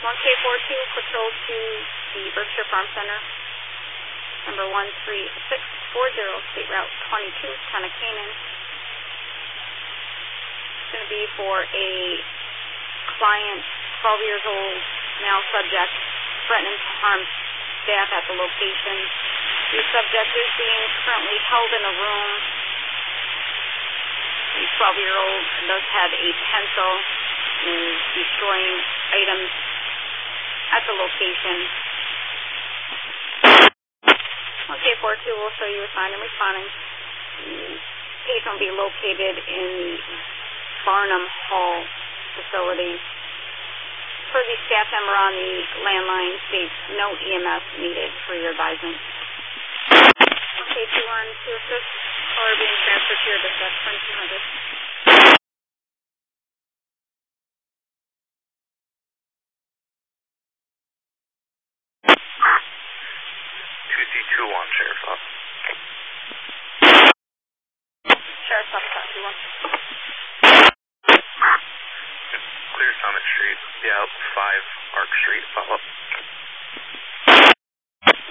1K42, patrol to the Berkshire Farm Center, number 13640, State Route 22, Town of Canaan. It's going to be for a client, 12 years old, male subject, threatening to harm staff at the location. The subject is being currently held in a room. The 12-year-old does have a pencil and is destroying items at the location. 1K42 will show you assigned and responding. The patient will be located in the Barnum Hall facility. For the staff member on the landline states no EMS needed for your advisement. Okay, 21 to assist or being transferred to your dispatch 2200. 2C21, Sheriff's Office. Sheriff's Office, 21. Clear Summit Street, yeah, 5 Arc Street, follow up.